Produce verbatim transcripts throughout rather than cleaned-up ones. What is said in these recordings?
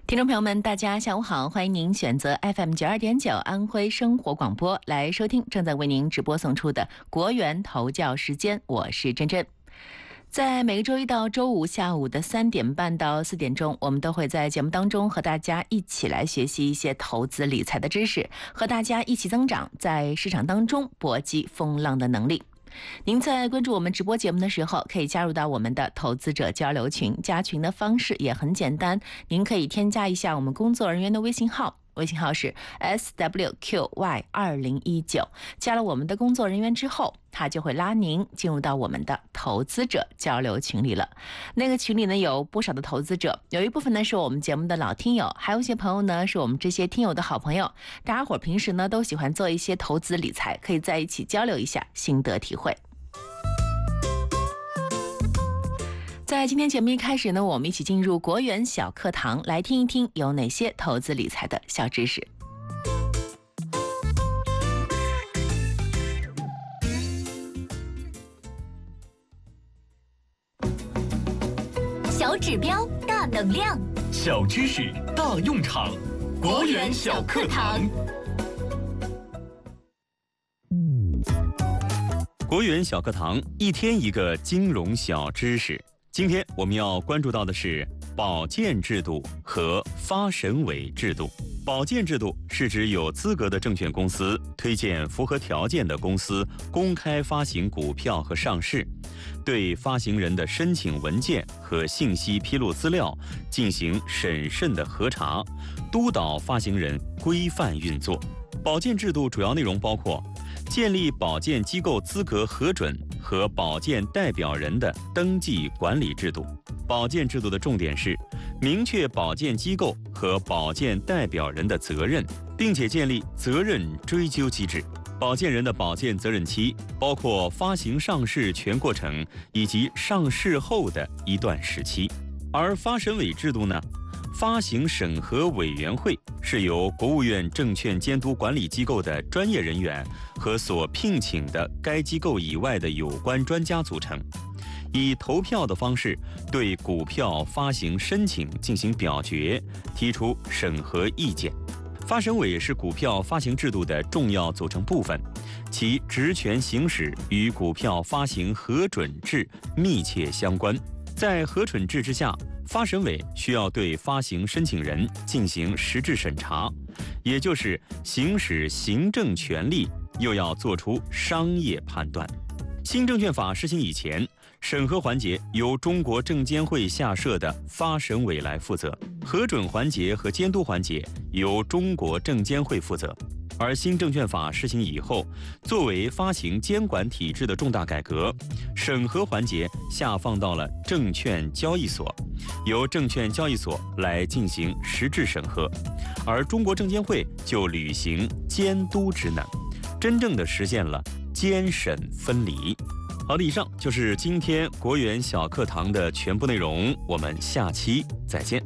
听众朋友们，大家下午好，欢迎您选择 F M 九二点九安徽生活广播来收听正在为您直播送出的国元头教时间，我是珍珍。在每个周一到周五下午的三点半到四点钟，我们都会在节目当中和大家一起来学习一些投资理财的知识，和大家一起增长在市场当中搏击风浪的能力。您在关注我们直播节目的时候，可以加入到我们的投资者交流群，加群的方式也很简单，您可以添加一下我们工作人员的微信号，微信号是 S W Q Y 二零一九， 加了我们的工作人员之后，他就会拉您进入到我们的投资者交流群里了。那个群里呢有不少的投资者，有一部分呢是我们节目的老听友，还有一些朋友呢是我们这些听友的好朋友，大家伙平时呢都喜欢做一些投资理财，可以在一起交流一下心得体会。在今天节目一开始呢，我们一起进入国元小课堂，来听一听有哪些投资理财的小知识。 小指标大能量， 小知识大用场，国元小课堂。国元小课堂，一天一个金融小知识。今天我们要关注到的是保荐制度和发审委制度。保荐制度是指有资格的证券公司推荐符合条件的公司公开发行股票和上市，对发行人的申请文件和信息披露资料进行审慎的核查，督导发行人规范运作。保荐制度主要内容包括建立保荐机构资格核准和保荐代表人的登记管理制度。保荐制度的重点是明确保荐机构和保荐代表人的责任，并且建立责任追究机制。保荐人的保荐责任期包括发行上市全过程以及上市后的一段时期。而发审委制度呢，发行审核委员会是由国务院证券监督管理机构的专业人员和所聘请的该机构以外的有关专家组成，以投票的方式对股票发行申请进行表决，提出审核意见。发审委是股票发行制度的重要组成部分，其职权行使与股票发行核准制密切相关。在核准制之下，发审委需要对发行申请人进行实质审查，也就是行使行政权力，又要做出商业判断。新证券法施行以前，审核环节由中国证监会下设的发审委来负责，核准环节和监督环节由中国证监会负责。而新证券法施行以后，作为发行监管体制的重大改革，审核环节下放到了证券交易所，由证券交易所来进行实质审核，而中国证监会就履行监督职能，真正的实现了监审分离。好的，以上就是今天国元小课堂的全部内容，我们下期再见。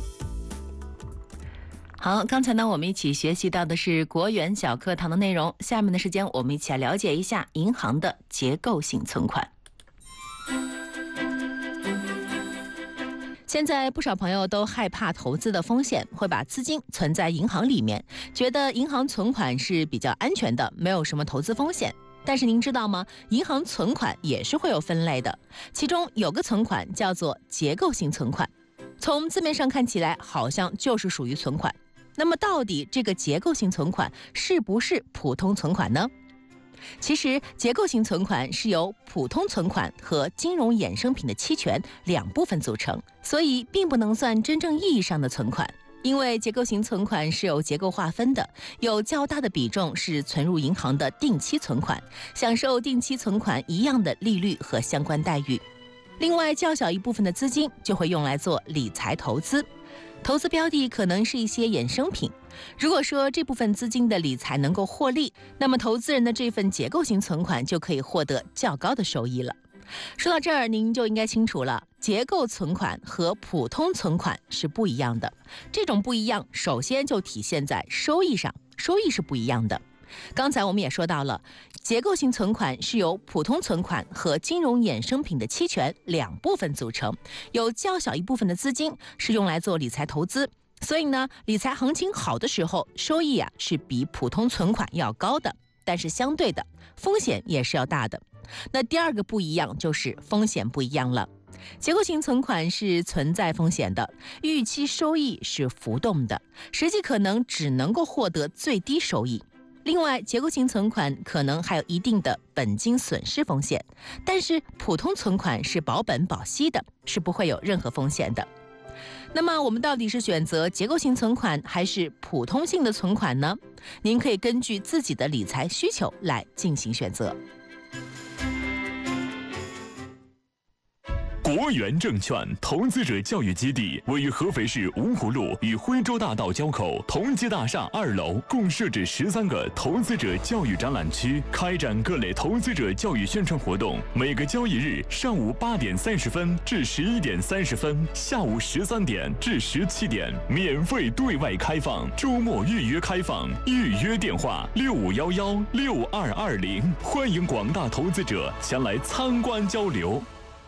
好，刚才呢我们一起学习到的是国元小课堂的内容，下面的时间我们一起来了解一下银行的结构性存款。现在不少朋友都害怕投资的风险，会把资金存在银行里面，觉得银行存款是比较安全的，没有什么投资风险。但是您知道吗？银行存款也是会有分类的，其中有个存款叫做结构性存款，从字面上看起来好像就是属于存款。那么到底这个结构性存款是不是普通存款呢？其实结构性存款是由普通存款和金融衍生品的期权两部分组成，所以并不能算真正意义上的存款。因为结构型存款是有结构划分的，有较大的比重是存入银行的定期存款，享受定期存款一样的利率和相关待遇。另外较小一部分的资金就会用来做理财投资，投资标的可能是一些衍生品。如果说这部分资金的理财能够获利，那么投资人的这份结构型存款就可以获得较高的收益了。说到这儿，您就应该清楚了，结构存款和普通存款是不一样的。这种不一样，首先就体现在收益上，收益是不一样的。刚才我们也说到了，结构性存款是由普通存款和金融衍生品的期权两部分组成，有较小一部分的资金是用来做理财投资， 所以呢，理财行情好的时候，收益啊是比普通存款要高的，但是相对的风险也是要大的。那第二个不一样就是风险不一样了。结构型存款是存在风险的，预期收益是浮动的，实际可能只能够获得最低收益。另外，结构型存款可能还有一定的本金损失风险，但是普通存款是保本保息的，是不会有任何风险的。那么我们到底是选择结构型存款还是普通性的存款呢？您可以根据自己的理财需求来进行选择。 国元证券投资者教育基地位于合肥市芜湖路与徽州大道交口同济大厦二楼，共设置十三个投资者教育展览区，开展各类投资者教育宣传活动。每个交易日上午八点三十分至十一点三十分，下午十三点至十七点免费对外开放，周末预约开放，预约电话六五幺幺六二二零，欢迎广大投资者前来参观交流。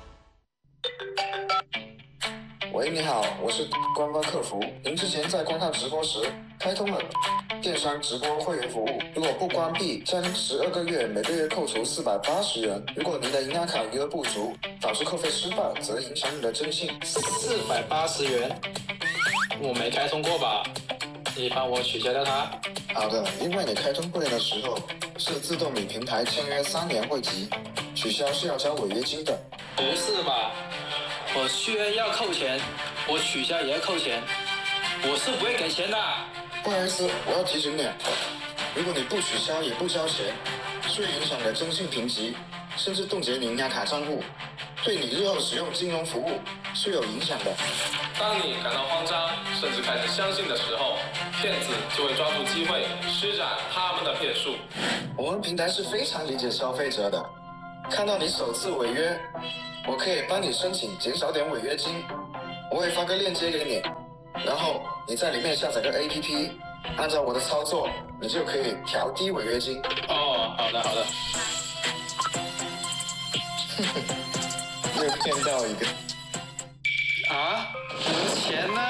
喂，你好，我是关关客服。您之前在观看直播时开通了电商直播会员服务，如果不关闭，将十二个月每个月扣除四百八十元。如果您的银行卡余额不足，导致扣费失败，则影响你的征信。 四百八十元，我没开通过吧？你帮我取消掉它。 好的，因为你开通会员的时候是自动与平台签约三年会籍，取消是要交违约金的。 不是吧？我续约要扣钱，我取消也要扣钱，我是不会给钱的。 不好意思，我要提醒你，如果你不取消也不交钱，是会影响你的征信评级，甚至冻结你银行卡账户，对你日后使用金融服务是有影响的。 当你感到慌张，甚至开始相信的时候，骗子就会抓住机会施展他们的骗术。 我们平台是非常理解消费者的，看到你首次违约，我可以帮你申请减少点违约金，我会发个链接给你，然后你在里面下载个 A P P， 按照我的操作，你就可以调低违约金。 哦，好的好的。 又骗到一个。 啊，我的钱呢？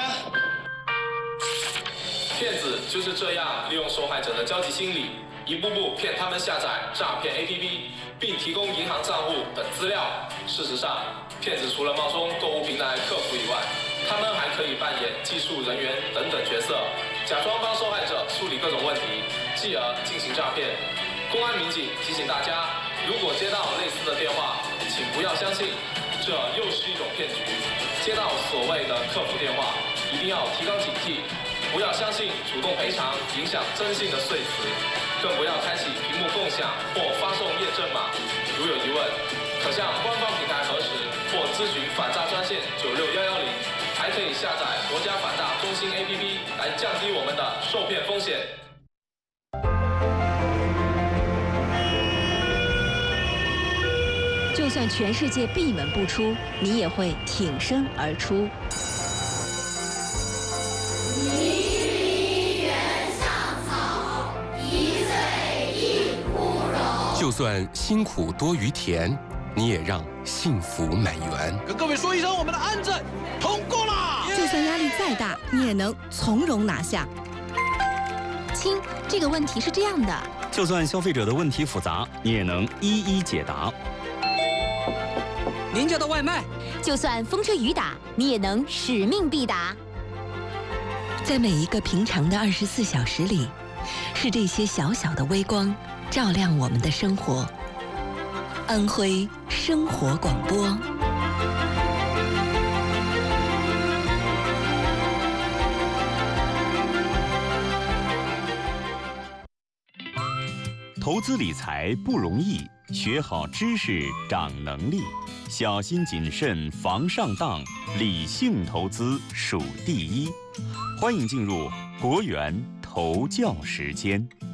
骗子就是这样利用受害者的焦急心理，一步步骗他们下载诈骗 A P P， 并提供银行账户等资料。事实上，骗子除了冒充购物平台客服以外，他们还可以扮演技术人员等等角色，假装帮受害者处理各种问题，继而进行诈骗。公安民警提醒大家，如果接到类似的电话，请不要相信，这又是一种骗局。接到所谓的客服电话，一定要提高警惕，不要相信主动赔偿影响征信的说辞，更不要开启屏幕共享或发送验证码。如有疑问，可向官方平台核实或咨询反诈专线九六幺幺零，还可以下载国家反诈中心 A P P 来降低我们的受骗风险。 就算全世界闭门不出，你也会挺身而出。 一人上草，一岁一枯荣。 就算辛苦多于甜，你也让幸福满园。 跟各位说一声，我们的安证通过了。 就算压力再大，你也能从容拿下。 亲，这个问题是这样的。 就算消费者的问题复杂，你也能一一解答。 您家的外卖， 就算风吹雨打，你也能使命必达。 在每一个平常的二十四小时里，是这些小小的微光照亮我们的生活。安徽生活广播。 投资理财不容易，学好知识长能力，小心谨慎防上当，理性投资属第一。欢迎进入国元投教时间。